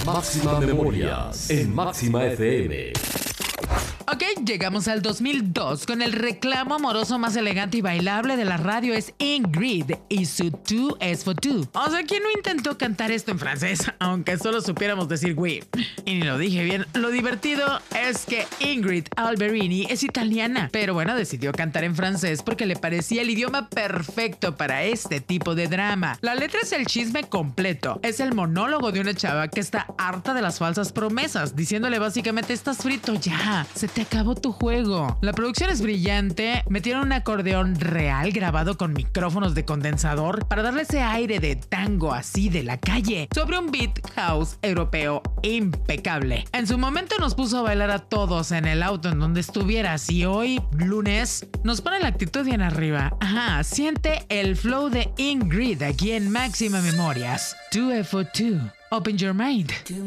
Máxima Memorias en Máxima FM. Ok, llegamos al 2002 con el reclamo amoroso más elegante y bailable de la radio es Ingrid y su Two es for Two. O sea, ¿quién no intentó cantar esto en francés? Aunque solo supiéramos decir oui. Y ni lo dije bien. Lo divertido es que Ingrid Alberini es italiana, pero bueno, decidió cantar en francés porque le parecía el idioma perfecto para este tipo de drama. La letra es el chisme completo. Es el monólogo de una chava que está harta de las falsas promesas, diciéndole básicamente: estás frito ya, se te acabó tu juego. La producción es brillante. Metieron un acordeón real grabado con micrófonos de condensador para darle ese aire de tango así de la calle sobre un beat house europeo impecable. En su momento nos puso a bailar a todos en el auto en donde estuvieras, y hoy, lunes, nos pone la actitud bien arriba. Ajá, siente el flow de Ingrid aquí en Máxima Memorias. 2 for 2. Open your mind.